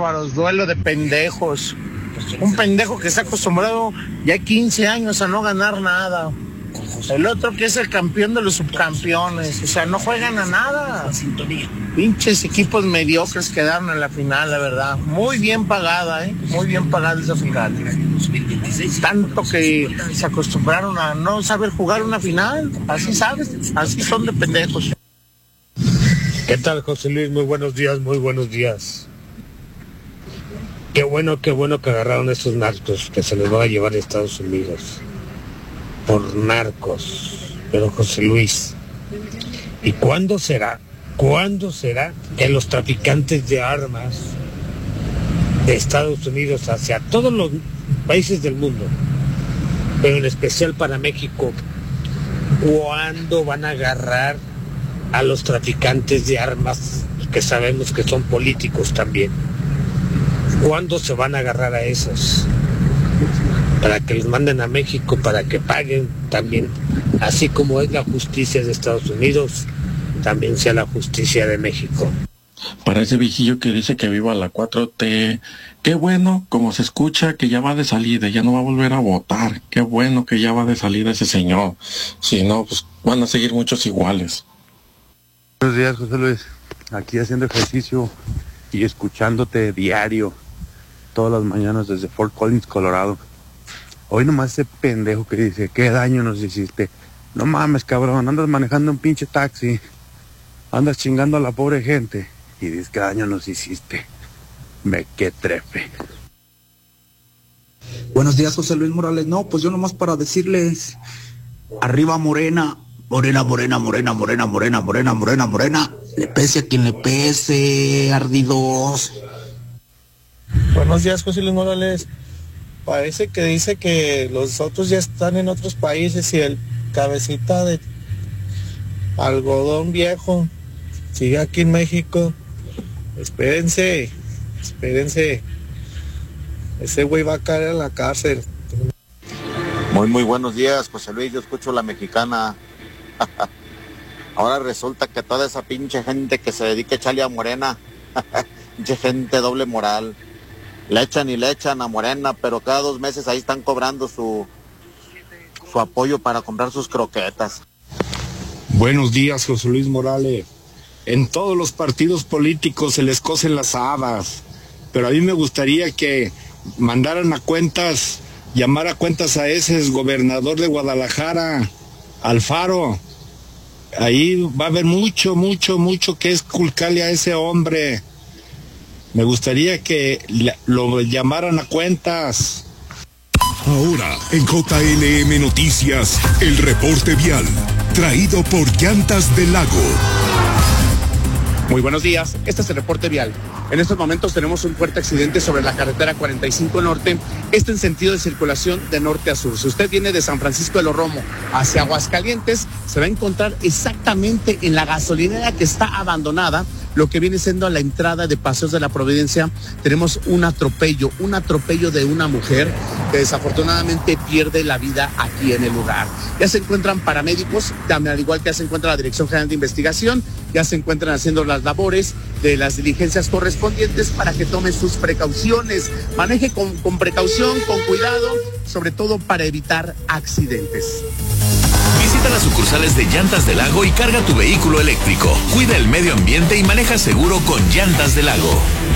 bárbaros, duelo de pendejos. Un pendejo que está acostumbrado ya 15 años a no ganar nada. El otro que es el campeón de los subcampeones. O sea, no juegan a nada. Pinches equipos mediocres quedaron en la final, la verdad. Muy bien pagada, muy bien pagada esa final. Tanto que se acostumbraron a no saber jugar una final. Así sabes, así son de pendejos. ¿Qué tal, José Luis? Muy buenos días, muy buenos días. Qué bueno que agarraron a esos narcos que se les va a llevar a Estados Unidos. Por narcos. Pero José Luis, ¿y cuándo será que los traficantes de armas de Estados Unidos hacia todos los países del mundo, pero en especial para México, cuándo van a agarrar a los traficantes de armas que sabemos que son políticos también? ¿Cuándo se van a agarrar a esos? Para que los manden a México, para que paguen también. Así como es la justicia de Estados Unidos, también sea la justicia de México. Para ese viejillo que dice que viva la 4T, qué bueno, como se escucha, que ya va de salida, ya no va a volver a votar. Qué bueno que ya va de salida ese señor. Si no, pues van a seguir muchos iguales. Buenos días, José Luis. Aquí haciendo ejercicio y escuchándote diario, todas las mañanas desde Fort Collins, Colorado. Hoy nomás ese pendejo que dice, ¿qué daño nos hiciste? No mames, cabrón, andas manejando un pinche taxi, andas chingando a la pobre gente y dices, ¿qué daño nos hiciste? Me que trepe. Buenos días, José Luis Morales. No, pues yo nomás para decirles, arriba Morena, Morena, Morena, Morena, Morena, Morena, Morena, Morena, Morena. Le pese a quien le pese, ardidos. Buenos días, José Luis Morales. Parece que dice que los otros ya están en otros países y el cabecita de algodón viejo sigue aquí en México. Espérense. Ese güey va a caer en la cárcel. Muy buenos días, José Luis. Yo escucho La Mexicana. Ahora resulta que toda esa pinche gente que se dedica a echarle a Morena, pinche gente doble moral. Le echan a Morena, pero cada 2 meses ahí están cobrando su apoyo para comprar sus croquetas. Buenos días, José Luis Morales. En todos los partidos políticos se les cocen las habas, pero a mí me gustaría que mandaran a cuentas, llamar a cuentas a ese gobernador de Guadalajara, Alfaro. Ahí va a haber mucho que esculcarle a ese hombre. Me gustaría que lo llamaran a cuentas. Ahora, en JLM Noticias, el reporte vial, traído por Llantas del Lago. Muy buenos días, este es el reporte vial. En estos momentos tenemos un fuerte accidente sobre la carretera 45 Norte, esto en sentido de circulación de norte a sur. Si usted viene de San Francisco de los Romo hacia Aguascalientes, se va a encontrar exactamente en la gasolinera que está abandonada, lo que viene siendo a la entrada de Paseos de la Providencia. Tenemos un atropello de una mujer que desafortunadamente pierde la vida aquí en el lugar. Ya se encuentran paramédicos, también al igual que ya se encuentra la Dirección General de Investigación, ya se encuentran haciendo las labores de las diligencias correspondientes para que tome sus precauciones. Maneje con precaución, con cuidado, sobre todo para evitar accidentes. Visita las sucursales de Llantas del Lago y carga tu vehículo eléctrico. Cuida el medio ambiente y maneja seguro con Llantas del Lago.